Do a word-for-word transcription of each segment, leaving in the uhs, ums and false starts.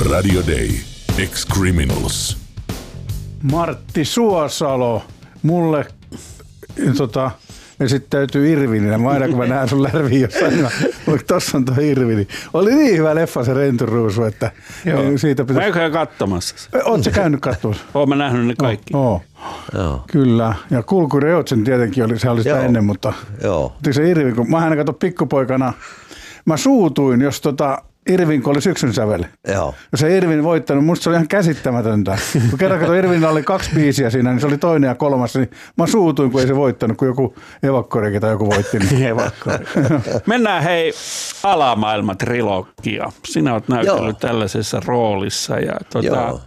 Radio Day. Ex-Criminals. Martti Suosalo, mulle tota, esittäytyy Irvininä. Mä aina kun mä näen sun lärviin jossain, mä, tossa on tuo Irvini. Oli niin hyvä leffa se Renturuusu, että joo. Siitä pitäisi... Mä käyn katsomassa. Oot sä käynyt katsomassa? Oon mä nähnyt ne kaikki. Oh, oh. Joo. Kyllä. Ja Kulkureotsen tietenkin oli, se oli sitä Joo. ennen, mutta Joo. se Irvin, kun mä aina katson pikkupoikana, mä suutuin, jos tota Irvin, kun oli Syksyn sävel. Joo. Ja se Irvin voittanut, musta se oli ihan käsittämätöntä. Kun kerran katsoin, Irvinillä oli kaksi biisiä siinä, niin se oli toinen ja kolmas. Niin mä suutuin, kun ei se voittanut, kun joku Evakkorikin tai joku voitti. Niin. Mennään hei Alamaailma-trilogia. Sinä olet näytellyt Joo. tällaisessa roolissa. Ja, tuota, Joo.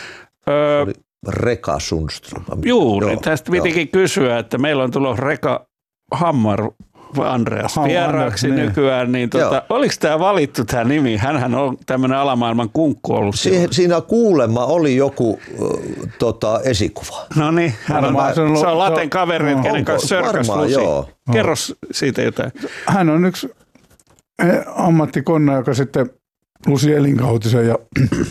Ö, Reka Sundström. juuri, Joo, tästä joo. pitikin kysyä, että meillä on tullut Reka Hammar Andreas Hammar, vieraaksi niin. nykyään, niin tuota, oliko tämä valittu tämä nimi? Hänhän on tämmöinen alamaailman kunkku ollut. Siihen, siinä kuulemma oli joku äh, tota, esikuva. No niin, hän on, Varmaan se on- se on Laten kaveri, no, kenen onko? kanssa sörkäs Varmaan, Lusi. joo. Kerro siitä jotain. Hän on yksi ammattikonna, joka sitten Lusi Elinkautisen ja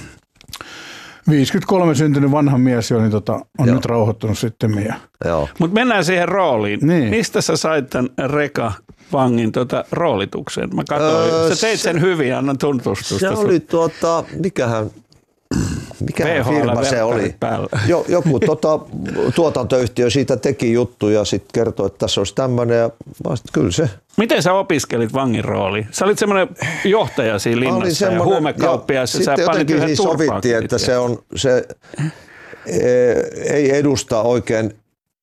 viisikymmentäkolme syntynyt vanha mies jo, niin tota, on Joo. nyt rauhoittunut sitten. Ja... Joo. Mutta mennään siihen rooliin. Niin. Mistä sä sait tämän Reka Vangin tota roolituksen? Mä katsoin, Öö, sä teit sen se- hyvin, annan tuntustusta. Se oli tuota, mikähän, mikähän V H L firma se verkkarit oli. päällä. Jo, joku tota, tuotantoyhtiö siitä teki juttuja ja sitten kertoi, että tässä olisi tämmöinen. Ja mä sit, kyllä se. Miten sä opiskelit Vangin rooliin? Sä olit semmoinen johtaja siinä Mä olin linnassa ja semmoinen- huumekauppias. joo, Ja sä sitten panit jotenkin yhden siis turpaan sovittiin, että kiinni. se, on, se e, ei edusta oikein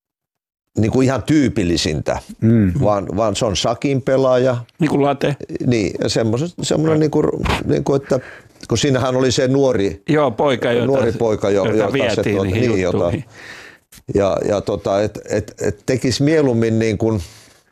niin kuin ihan tyypillisintä, mm. vaan, vaan se on sakin pelaaja. Niin kuin Late. Niin, ja semmoinen, niin kuin, niin kuin, että kun siinähän oli se nuori, Joo, poika, jota, nuori poika, jo, jota jota vietiin se, tuota, niihin niin, jota, juttuihin. ja, ja tota, et, et, et tekisi mieluummin niin kuin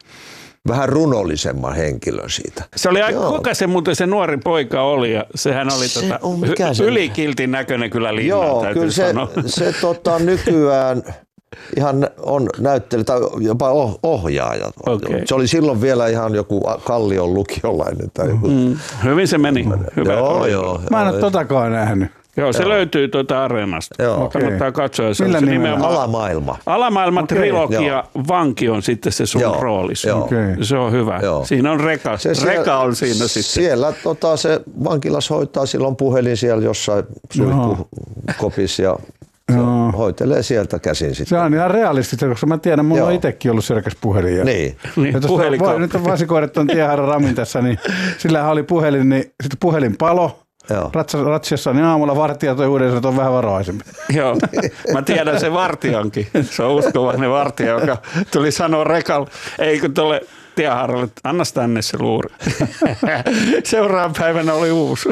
vähän runollisemman henkilön siitä. Se oli aika, Joo. kuka se muuten se nuori poika oli? Ja sehän oli Se tota, on- mikä se- ylikiltin näköinen kyllä linnaan, Joo, täytyy kyllä se, sanoa. se tota, nykyään ihan on näyttely tai jopa oh- ohjaaja. Okei. Se oli silloin vielä ihan joku Kallion lukiolainen tai joku. Mm, hyvin se meni. Hyvä. Joo, joo. Mä en ole totakaan nähnyt. Joo, se löytyy tuota Areenasta. Joo. Okei. Kannattaa katsoa. Se on Millä se nimellä? nimenomaan- Alamaailma. Alamaailman Okei. trilogia, Joo. Vanki on sitten se sun Joo. roolis. Joo. Okei. Se on hyvä. Joo. Siinä on Reka. Se Reka on siinä sitten. Siellä tota, se vankilas hoitaa silloin puhelin siellä jossain suihkukopissa ja se Joo. hoitelee sieltä käsin Se sitten. on ihan realistista, koska mä tiedän, mulla Joo. on itsekin ollut selkäs puhelin. Ja... Niin. Niin, Ja tuossa puhelinkauppa. voi, nyt on vasikoirat on tieharra Ramin tässä, niin sillähän oli puhelin, niin sitten puhelin palo. Joo. Ratsa, ratsiassa, niin aamulla vartija toi uuden, että on vähän varoisempi. Joo, mä tiedän sen vartijankin. Se on uskovainen vartija, joka tuli sanoa Rekalle, ei kun tuolle tieharralle, että anna tänne se luuri. Seuraavan päivänä oli uusi.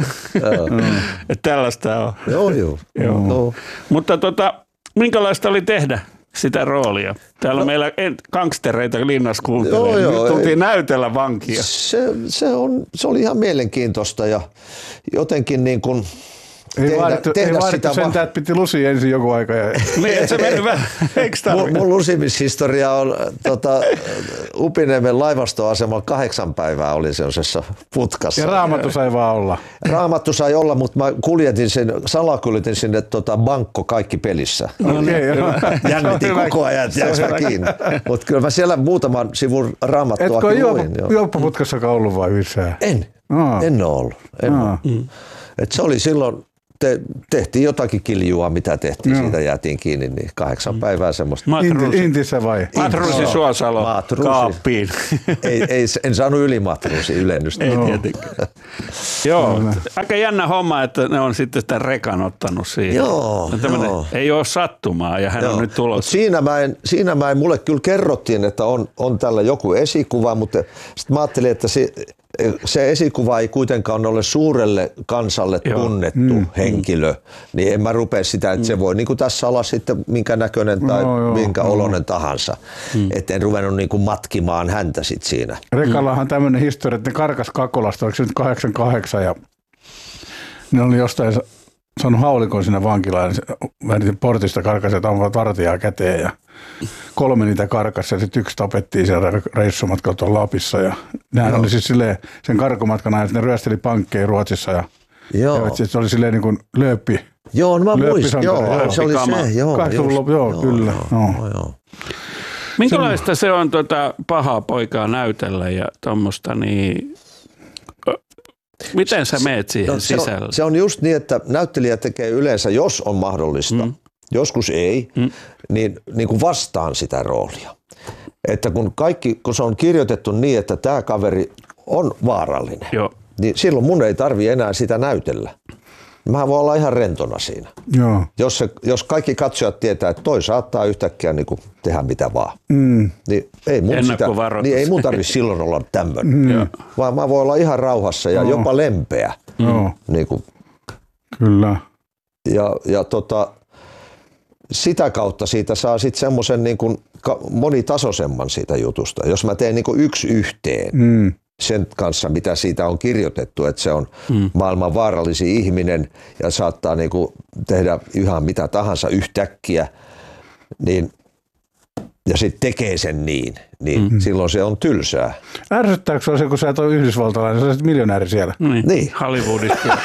Että tällaista on. Joo, joo. Joo. No. Mutta tota, minkälaista oli tehdä sitä roolia? Täällä on meillä en- gangstereita linnassa kuuntelee. Joo, joo, Nyt tultiin ei- näytellä vankia. Se, se, on, se oli ihan mielenkiintoista ja jotenkin niin kuin Ei tehdä, vaadittu, ei tehdä vaadittu sitä sen, va- että piti Lusi ensin joku aika. Ja... Niin, et se meni vähän, eikö Mun, tarvitse? mun lusimishistoria on tota, Upiniemen laivastoasemalla kahdeksan päivää oli sellaisessa putkassa. ja Raamattu sai vaan olla. Raamattu sai olla, mutta mä kuljetin sen, salakuljetin sinne tota, bankko kaikki pelissä. Okei, joo. Jännitin koko ajan, että jääks mä kiinni. Mutta kyllä mä siellä muutaman sivun Etkö ole raamattuakin luin. joo. juoppaputkassakaan ollut vai yhdessä? En, Aa. en ole ollut. En Aa. ole. Et se oli silloin, te, tehtiin jotakin kiljua, mitä tehtiin, Joo. siitä jäätiin kiinni, niin kahdeksan päivää semmoista. Inti, Matruusi, Intissä vai? Matruusi Joo. Suosalo Matruusi. kaappiin. ei, ei, en saanut ylimatruusi ylennystä. Ei tietenkään. Joo, aika jännä homma, että ne on sitten sitä Rekan ottanut siihen. Joo, Tämmönen joo. ei ole sattumaa ja hän Joo. on nyt Mut tulossa. siinä mä en, siinä mä en, mulle kyllä kerrottiin, että on, on tällä joku esikuva, mutta sitten mä ajattelin, että se, se esikuva ei kuitenkaan ole suurelle kansalle Joo. tunnettu mm. henkilö, niin en mä rupea sitä, että se voi niin kuin tässä olla sitten minkä näköinen tai No, joo, minkä joo. oloinen tahansa. Mm. Että en ruvennut niin kuin matkimaan häntä sitten siinä. Rekallahan tämmöinen historia, että ne karkas Kakolasta, oliko se nyt kahdeksankymmentäkahdeksan ja ne oli jostain sa- saanut haulikon sinne vankilaan, niin portista karkaset ampuvat vartijaa käteen ja kolme niitä karkassa ja sitten yksi tapettiin siellä reissumatkalla tuolla Lapissa ja nehän oli siis silleen sen karkumatkan ajan, ne ryösteli pankkeja Ruotsissa ja Joo. Ja se oli silleen niin kuin lööppi. Joo, no mä muistan. Joo, joo. se oli se. Joo, kahdeksankymmentäluvun, joo, joo, kyllä. Joo, joo. Joo. Minkälaista se on tota pahaa poikaa näytellä ja tuommoista, niin miten sä meet siihen no, se sisälle? On, se on just niin, että näyttelijä tekee yleensä, jos on mahdollista, mm. joskus ei, mm. niin, niin kuin vastaan sitä roolia. Että kun kaikki, kun se on kirjoitettu niin, että tämä kaveri on vaarallinen, Joo. niin silloin mun ei tarvi enää sitä näytellä. Mä voin olla ihan rentona siinä. Joo. Jos, se, jos kaikki katsojat tietää, että toi saattaa yhtäkkiä niin kuin tehdä mitä vaan, mm. niin ei mun, sitä, niin ei mun tarvitse silloin olla tämmöinen. Mm. Vaan mä voin olla ihan rauhassa ja no. jopa lempeä. No. Niin kuin. Kyllä. Ja, ja tota, sitä kautta siitä saa sitten semmoisen niin kuin monitasoisemman siitä jutusta. Jos mä teen niin kuin yksi yhteen, mm. sen kanssa, mitä siitä on kirjoitettu, että se on hmm. maailman vaarallisin ihminen ja saattaa niinku tehdä ihan mitä tahansa yhtäkkiä, niin, ja sitten tekee sen niin, niin hmm. silloin se on tylsää. Ärsyttääkö se, kun sä et ole yhdysvaltalainen, sä olet miljonääri siellä? Niin, niin. Hollywoodissa.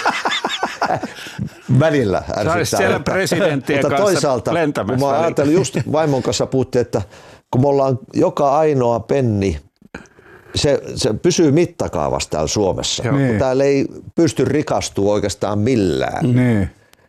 Välillä ärsyttää. Sä olisit siellä presidenttien kanssa toisaalta, lentämässä. Kun mä ajattelin just vaimon kanssa puhuttiin, että kun me ollaan joka ainoa penni, Se, se pysyy mittakaavassa täällä Suomessa. Niin. Täällä ei pysty rikastumaan oikeastaan millään, niin.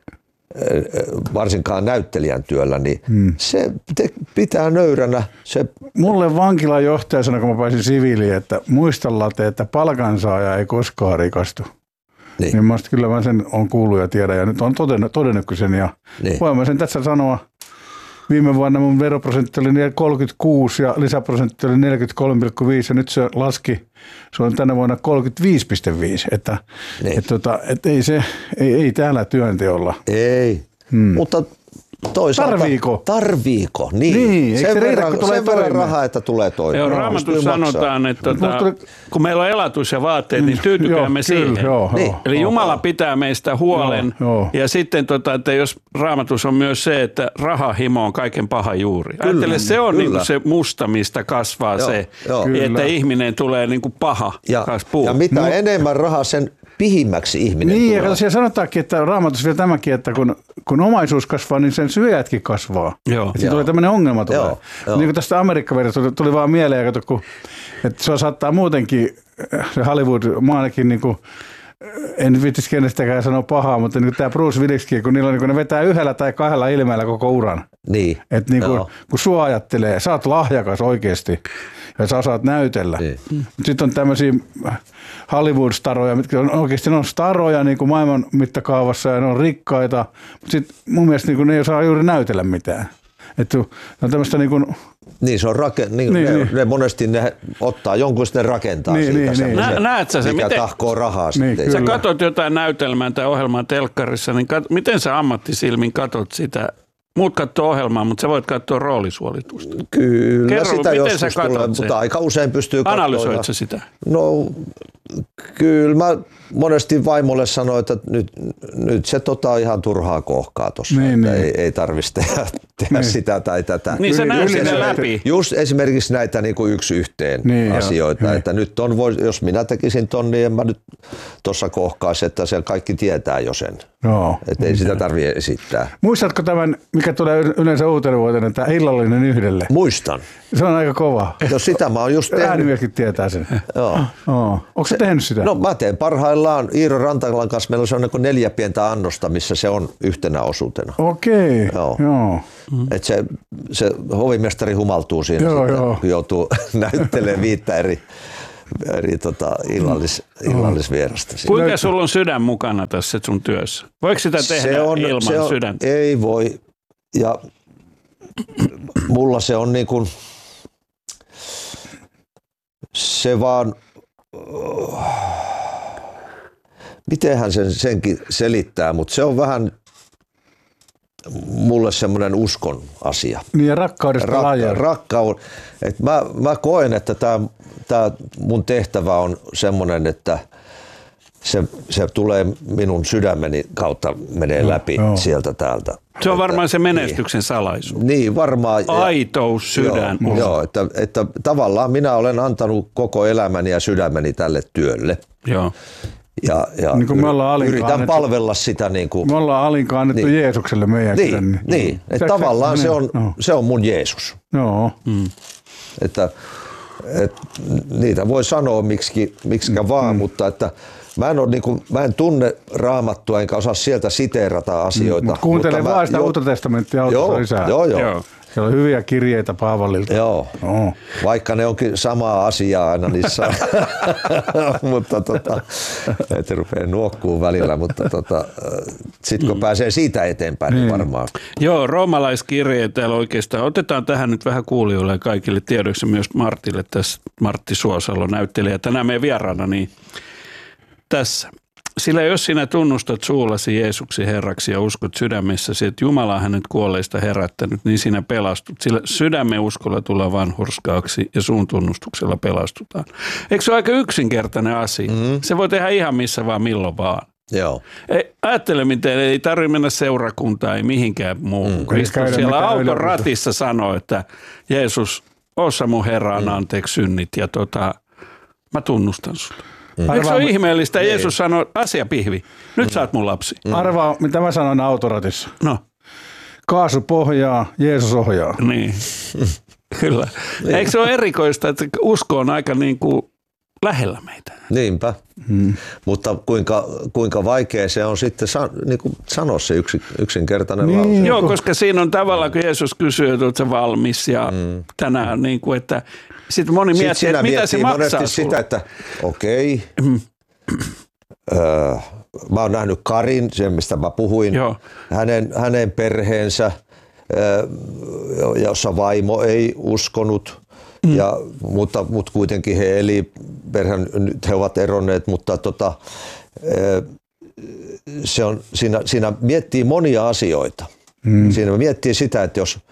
varsinkaan näyttelijän työllä, niin hmm. se te, pitää nöyränä. Se... Mulle vankilan johtaja sanoi, kun mä pääsin siviiliin, että muista late, että palkansaaja ei koskaan rikastu. Niin, niin mä kyllä mä sen on kuullut ja tiedän ja nyt on todennut sen ja niin. voin mä sen tässä sanoa. Viime vuonna mun veroprosentti oli kolmekymmentäkuusi ja lisäprosentti oli neljäkymmentäkolme pilkku viisi ja nyt se laski, se on tänä vuonna kolmekymmentäviisi pilkku viisi. Että, niin. et, tota, et ei, se, ei, ei täällä työnteolla. Ei, hmm. mutta toisaalta tarviiko? Tarviiko, niin. niin sen se verran, riitä, sen verran rahaa, että tulee toimeen. Joo, Raamatussa sanotaan, että tota, tuli... kun meillä on elatus ja vaatteet, niin tyytykäämme mm, siihen. Kyllä, joo, niin. joo, Eli Jumala joo. pitää meistä huolen. Joo, joo. Ja sitten, tota, että jos Raamatus on myös se, että rahahimo on kaiken paha juuri. Kyllä, Ajattele, se on niin kuin se musta, mistä kasvaa joo, se, joo. että ihminen tulee niin kuin paha. Ja, ja mitä no. enemmän rahaa, sen pihimmäksi ihminen niin, tulee. Ja siellä sanotaankin, että Raamatus vielä tämäkin, että kun, kun omaisuus kasvaa, niin sen syöjätkin kasvaa. Joo. Että tulee tämmöinen ongelma tulee. Joo, joo. Niin kuin tästä Amerikka-versiosta tuli, tuli vaan mieleen, että, kun, että se saattaa muutenkin, se Hollywood, mä ainakin niin kuin, en viittisi kenestäkään sanoa pahaa, mutta niin tämä Bruce Williskin, kun, niillä on, niin kun ne vetää yhdellä tai kahdella ilmeellä koko uran. Niin. Että niin kun, kun sua ajattelee, sä oot lahjakas oikeasti ja sä osaat näytellä. Niin. Sitten on tämmöisiä Hollywood-staroja, mitkä on oikeasti ne on staroja niin kuin maailman mittakaavassa ja ne on rikkaita, mutta sitten mun mielestä niin kuin ne ei osaa juuri näytellä mitään. Että on tämmöistä niin kuin... Niin, se on rake... niin, niin, ne, niin. ne monesti ne ottaa jonkun, sitten ne rakentaa niin, siitä niin, semmoisen, niin. Näet sä se, mikä miten... tahkoo rahaa niin, sitten. Sä katot jotain näytelmää tai ohjelmaa telkkarissa, niin kat... miten sä ammattisilmin katot sitä? Muut katsoo ohjelmaa, mutta sä voit katsoa roolisuolitusta. Kyllä, Kerro, sitä miten joskus sä katot tulee, sen? mutta aika usein pystyy katsoa. Analysoit sä sitä? No, kyllä mä monesti vaimolle sanoin, että nyt, nyt se tota ihan turhaa kohkaa tuossa, niin, että niin. ei, ei tarvitsisi tehdä, tehdä niin. sitä tai tätä. Niin se näy sinne läpi. Just esimerkiksi näitä niin kuin yksi yhteen niin, asioita, jo, että niin. nyt on, jos minä tekisin ton, niin en mä nyt tuossa kohkaisi, että se kaikki tietää jo sen. No, että ei sitä tarvitse esittää. Muistatko tämän, mikä tulee yleensä uutena vuotena, tämä illallinen yhdelle? Muistan. Se on aika kova. No sitä mä oon just tehnyt. Äänimiehetkin tietää sen. Joo. Oh. Onko sä tehnyt sitä? No mä teen parhaillaan Iiro Rantalan kanssa. Meillä on sellainen neljä pientä annosta, missä se on yhtenä osuutena. Okei. Okay. Joo. Joo. Et se, se hovimestari humaltuu siinä, joo, sitten, joo. kun joutuu näyttelemään viittä eri, eri tota, illallis, illallisvierasta. Kuinka sulla on sydän mukana tässä sun työssä? Voiko sitä tehdä se on, ilman se on, sydäntä? Ei voi. Ja mulla se on niin kuin, se vaan, mitenhän sen senkin selittää, mutta se on vähän mulle semmoinen uskon asia. Niin ja rakkaudesta Rakka, laaja. Rakkaud, että mä, mä koen, että tämä tää mun tehtävä on semmoinen, että se, se tulee minun sydämeni kautta, menee no, läpi no. sieltä täältä. Se on varmaan että, se menestyksen niin, salaisuus. Niin, varmaan. Aitous, sydän. Joo, joo että, että tavallaan minä olen antanut koko elämäni ja sydämeni tälle työlle. Joo. Ja, ja Niin kuin me ollaan yritän annettu, palvella sitä. Niin kuin, me ollaan Alinkaan annettu niin. Jeesukselle meidän niin, sydän. Niin, niin. Että tavallaan se on, no. se on mun Jeesus. Joo. Mm. Että, et, niitä voi sanoa miksikä, miksikä mm. vaan, mm. mutta että mä en, ole, niin kuin, mä en tunne Raamattua enkä osaa sieltä siteerata asioita. Mm. Kuuntele vaan sitä Uutta testamenttia autossa lisää. Joo, joo. joo. Siellä on hyviä kirjeitä Paavalilta. Joo, oh. Vaikka ne onkin samaa asiaa aina niissä, mutta tota, että rupeaa nuokkuu välillä, mutta tota, sitten kun mm. pääsee siitä eteenpäin, niin varmaan. Joo, roomalaiskirjeet täällä oikeastaan. Otetaan tähän nyt vähän kuulijoille ja kaikille tiedoksi myös Martille, tässä Martti Suosalo näyttelijä, tänään meidän vieraana, niin tässä. Sillä jos sinä tunnustat suullasi Jeesuksen Herraksi ja uskot sydämessäsi, että Jumala on hänet kuolleista herättänyt, niin sinä pelastut. Sillä sydämen uskolla tulee vanhurskaaksi ja suun tunnustuksella pelastutaan. Eikö se ole aika yksinkertainen asia? Mm-hmm. Se voi tehdä ihan missä vaan milloin vaan. Joo. Ei, ajattele, miten ei tarvitse mennä seurakuntaan, ei mihinkään muuhun. Mm. Kristus siellä auton ratissa sanoo, että Jeesus, ossa mun Herra, anna anteeksi synnit ja tota, mä tunnustan sulle. Mm. Eikö se ole ihmeellistä? Ei. Jeesus sanoi, asia pihvi, nyt mm. sä oot mun lapsi. Mm. Arvaa, mitä mä sanon autoratissa. No. Kaasu pohjaa, Jeesus ohjaa. Niin, kyllä. Niin. Eikö se ole erikoista, että usko on aika niin kuin lähellä meitä? Niinpä, hmm. mutta kuinka, kuinka vaikea se on sitten san, niin kuin sanoa se yksi, yksinkertainen niin. lause. Joo, koska siinä on tavallaan, kun Jeesus kysyy, että olet sä valmis ja hmm. tänään, niin kuin, että sitten moni miettii, sitten että mitä se maksaa sitä, että okei, okay, mm. öö, mä oon nähnyt Karin, sen mistä mä puhuin, hänen, hänen perheensä, öö, jossa vaimo ei uskonut, mm. ja, mutta, mutta kuitenkin he eli, perheen, nyt he ovat eronneet, mutta tota, öö, se on, siinä, siinä miettii monia asioita. Mm. Siinä miettii sitä, että jos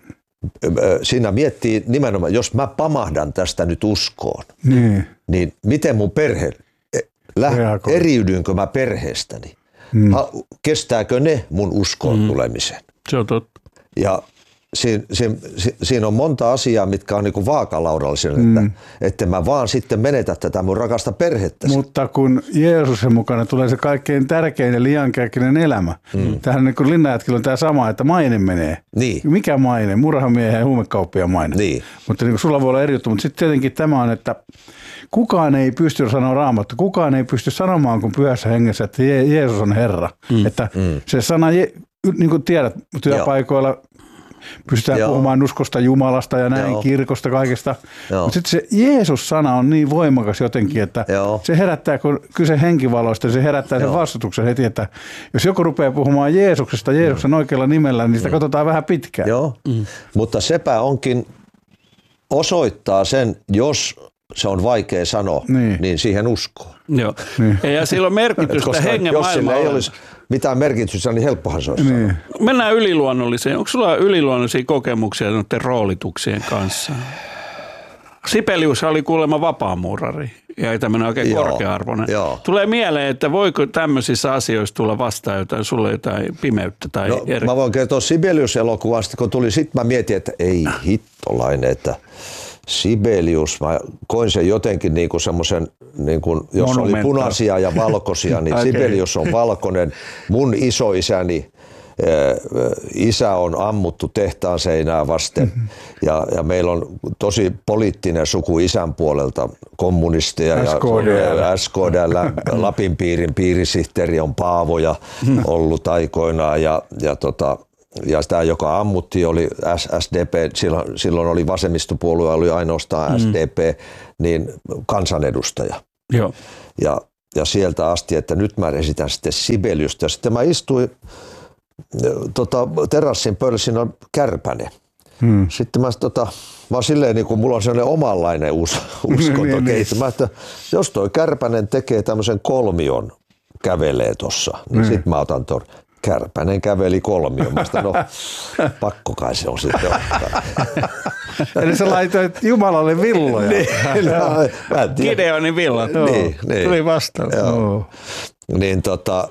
siinä miettii nimenomaan, jos mä pamahdan tästä nyt uskoon, niin, niin miten mun perhe, lä- eriydynkö mä perheestäni? Mm. Ha, kestääkö ne mun uskoon mm. tulemisen? Se on totta. Ja siinä, siinä, siinä on monta asiaa, mitkä on niinku vaakalaudalla, mm. että, että mä vaan sitten menetä tätä mun rakasta perhettä. Mutta kun Jeesuksen mukana tulee se kaikkein tärkein ja liiankäykkinen elämä. Mm. Tähän niin kuin Linnajätkillä on tämä sama, että maine menee. Niin. Mikä maine? Murhamiehen ja huumekauppiaan maine. Niin. Mutta niin kuin sulla voi olla eri juttu. Mutta sitten tietenkin tämä on, että kukaan ei pysty sanoa Raamattu. Kukaan ei pysty sanomaan kuin pyhässä hengessä, että Jeesus on Herra. Mm. Että mm. se sana, niin kuin tiedät, työpaikoilla Joo. pystytään Joo. puhumaan uskosta Jumalasta ja näin, Joo. kirkosta, kaikesta. Mutta sitten se Jeesus-sana on niin voimakas jotenkin, että Joo. se herättää, kun kyse henkivaloista, se herättää Joo. sen vastustuksen heti, että jos joku rupeaa puhumaan Jeesuksesta, Jeesuksen mm. oikealla nimellä, niin sitä mm. katsotaan vähän pitkään. Joo, mm. mutta sepä onkin osoittaa sen, jos se on vaikea sanoa, niin, niin siihen uskoo. Joo. Niin. Ja sillä on merkitystä hengen jos sillä ei maailmalla. olisi mitään merkitystä, niin helppohan se olisi niin. Mennään yliluonnolliseen. Onko sulla yliluonnollisia kokemuksia noiden roolituksien kanssa? Sibelius oli kuulemma vapaamuurari ja tämmöinen oikein Joo. korkea-arvoinen. Joo. Tulee mieleen, että voiko tämmöisissä asioissa tulla vastaan jotain, sulle jotain pimeyttä tai no, eri... Mä voin kertoa Sibelius-elokuvasta, kun tuli, sitten mä mietin, että ei hittolainen, että Sibelius, mä koin sen jotenkin niin kuin semmoisen, niin kuin, jos oli punaisia ja valkoisia, niin okay. Sibelius on valkoinen. Mun isoisäni, isä on ammuttu tehtaan seinää vasten mm-hmm. ja, ja meillä on tosi poliittinen suku isän puolelta, kommunisteja S K D L. ja S K D L, Lapin piirin piirisihteeri on Paavoja mm-hmm. ollut aikoinaan ja, ja tota, ja tämä, joka ammutti, oli S D P, silloin, silloin oli vasemmistopuolue, oli ainoastaan mm. S D P, niin kansanedustaja. Joo. Ja, ja sieltä asti, että nyt mä esitän sitten Sibeliusta. Ja sitten mä istuin tota, terassin pöydällä, siinä on Kärpänen. Hmm. Sitten mä, tota, mä oon silleen, niin kuin mulla on sellainen omanlainen us, uskontokeitto. Mä, että jos toi Kärpänen tekee tämmöisen kolmion, kävelee tossa, niin hmm. sit mä otan ton. Kärpänen käveli kolmioon. Mä sitä, no pakko kai se on sitten ottaa. Eli sä laitoit Jumalalle villoja. niin, no, Gideonin villat. Niin, niin. Tuli vastaan. Oh. Niin tota,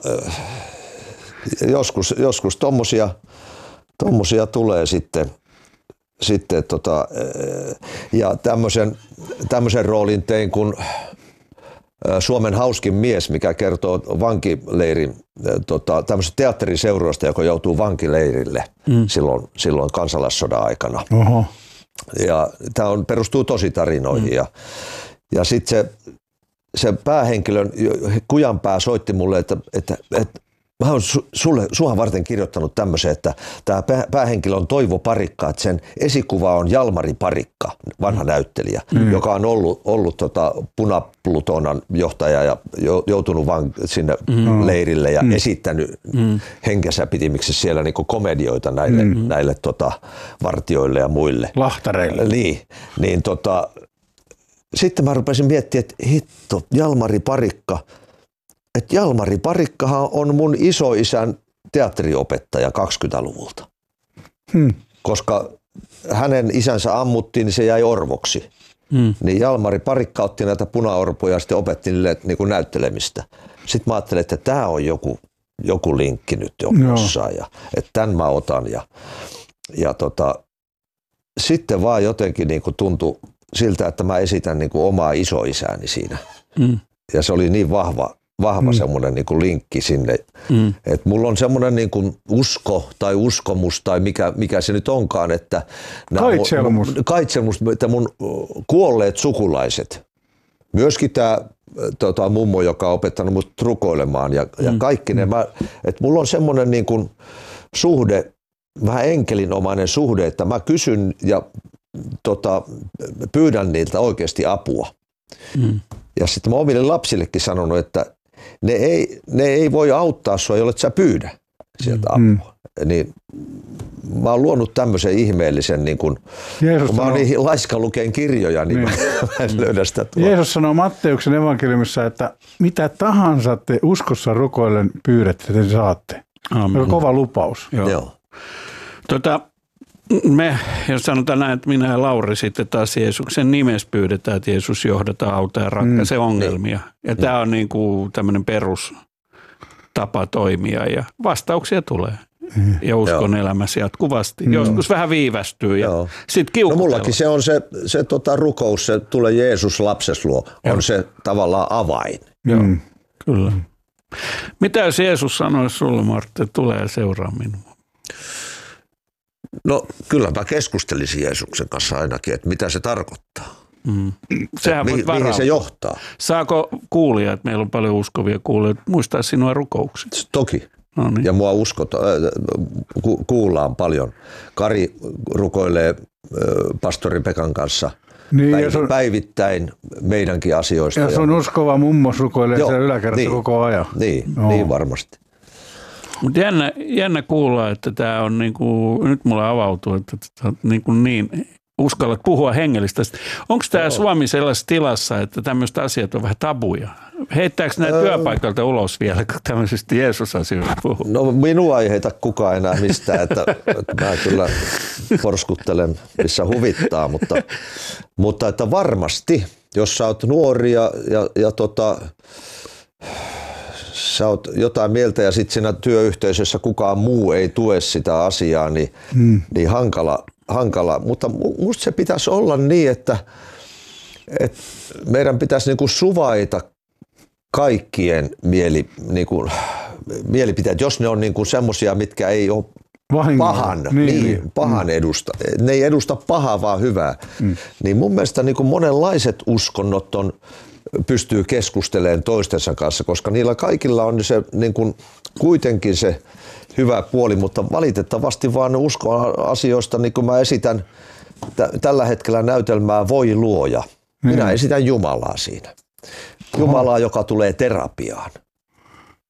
joskus, joskus tommosia, tommosia tulee sitten, sitten tota, ja tämmöisen, tämmöisen roolin tein, kun Suomen hauskin mies, mikä kertoo vankileirin, tota, tämmöisestä teatteriseuroista, joka joutuu vankileirille mm. silloin, silloin kansalaissodan aikana. Oho. Ja tämä on, perustuu tositarinoihin. Mm. Ja, ja sitten se, se päähenkilön, Kujanpää, soitti mulle, että, että, että mä oon sulle, sua varten kirjoittanut tämmöisen, että tämä päähenkilö on Toivo Parikka, että sen esikuva on Jalmari Parikka, vanha mm. näyttelijä, mm. joka on ollut, ollut tota Puna-Plutonan johtaja ja joutunut vaan sinne mm. leirille ja mm. esittänyt mm. henkensä pitimiksi siellä niinku komedioita näille, mm. näille tota vartijoille ja muille. Lahtareille. Niin, niin tota, sitten mä rupesin miettimään, että hitto, Jalmari Parikka, että Jalmari Parikkahan on mun isoisän teatteriopettaja kaksikymmentäluvulta, hmm. koska hänen isänsä ammuttiin, niin se jäi orvoksi. Hmm. Niin Jalmari Parikka otti näitä punaorpoja ja sitten opetti niille niin kuin näyttelemistä. Sitten mä ajattelin, että tämä on joku, joku linkki nyt jossain, ja että tämän mä otan. Ja, ja tota, sitten vaan jotenkin niin kuin tuntui siltä, että mä esitän niin kuin omaa isoisääni siinä. Hmm. Ja se oli niin vahva. Vahva mm. semmoinen niin kuin linkki sinne, mm. että mulla on semmoinen niin kuin usko tai uskomus tai mikä, mikä se nyt onkaan, että kaitselmus. Mun, kaitselmus, että mun kuolleet sukulaiset, myöskin tämä tota, mummo, joka on opettanut mut rukoilemaan ja, mm. ja kaikki ne, mä, että mulla on semmoinen niin kuin suhde, vähän enkelinomainen suhde, että mä kysyn ja tota, pyydän niiltä oikeasti apua. Mm. Ja sitten mä omille lapsillekin sanonut, että ne ei, ne ei voi auttaa sua, jollet sä pyydä sieltä apua. Mm. Niin mä oon luonut tämmöisen ihmeellisen, niin kun, kun mä oon niin laiska lukeen kirjoja, niin, niin. mä en löydä sitä tuolla. Jeesus sanoo Matteuksen evankeliumissa, että mitä tahansa te uskossa rukoillen pyydätte, te saatte. Amen. On kova lupaus. Joo. Joo. Tota, me, jos sanotaan näin, että minä ja Lauri sitten taas Jeesuksen nimessä pyydetään, että Jeesus johdataan, auttaa ja ratkaisee mm. ongelmia. Ja mm. tämä on niin kuin tämmöinen perustapa toimia ja vastauksia tulee. Mm. Ja uskon Joo. elämässä jatkuvasti. Mm. Joskus vähän viivästyy ja sitten kiukutellaan. No mullakin se on se, se tota rukous, se tulee Jeesus lapses luo, on Joo. se tavallaan avain. Joo, mm. kyllä. Mitä jos Jeesus sanoisi sulle, Martti, että tulee seuraa minua? No kyllä mä keskustelisin Jeesuksen kanssa ainakin, että mitä se tarkoittaa. Mm. Sehän mi- mihin se johtaa. Saako kuulia, että meillä on paljon uskovia kuulijoita, muistaa sinua rukouksista? Toki. No niin. Ja mua uskot, äh, ku- kuullaan paljon. Kari rukoilee äh, pastori Pekan kanssa niin, päiv- sun, päivittäin meidänkin asioista. Ja sun uskova mummos rukoilee siellä yläkerrassa niin, koko ajan. Niin, no. niin varmasti. Mutta jännä, jännä kuulla, että tämä on niinku, nyt mulle avautuu, että niinku niin, uskallat puhua hengellistä. Onko tämä Suomi sellaisessa tilassa, että tämmöiset asiat on vähän tabuja? Heittääkö näitä öö. työpaikalta ulos vielä, kun tämmöisistä Jeesus-asioista puhuu? No minua ei heitä kukaan enää mistään, että, että mä kyllä porskuttelen, missä huvittaa, mutta, mutta että varmasti, jos sä oot nuori ja, ja, ja tota... sä oot jotain mieltä ja sitten siinä työyhteisössä kukaan muu ei tue sitä asiaa, niin, hmm. niin hankala, hankala. Mutta musta se pitäisi olla niin, että, että meidän pitäisi niinku suvaita kaikkien mieli, niinku, mielipiteet, jos ne on niinku semmoisia, mitkä ei ole pahan, niin, niin, niin, pahan edusta. Ne ei edusta pahaa, vaan hyvää. Hmm. Niin mun mielestä niinku monenlaiset uskonnot on pystyy keskustelemaan toistensa kanssa, koska niillä kaikilla on se niin kuin, kuitenkin se hyvä puoli, mutta valitettavasti vaan uskon asioista, niin kuin mä esitän t- tällä hetkellä näytelmää Voi luoja. Minä mm. esitän Jumalaa siinä. Jumalaa, joka tulee terapiaan.